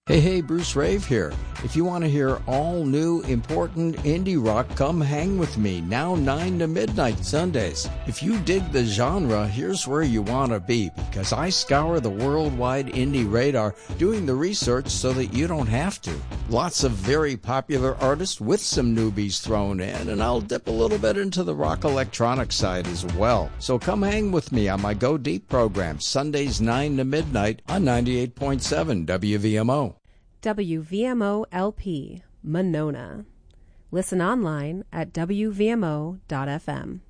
Hey, Bruce Rave here. If you want to hear all new, important indie rock, come hang with me now 9 to midnight Sundays. If you dig the genre, here's where you want to be, because I scour the worldwide indie radar doing the research so that you don't have to. Lots of very popular artists with some newbies thrown in, and I'll dip a little bit into the rock electronic side as well. So come hang with me on my Go Deep program, Sundays 9 to midnight on 98.7 WVMO. WVMO LP, Monona. Listen online at WVMO.FM.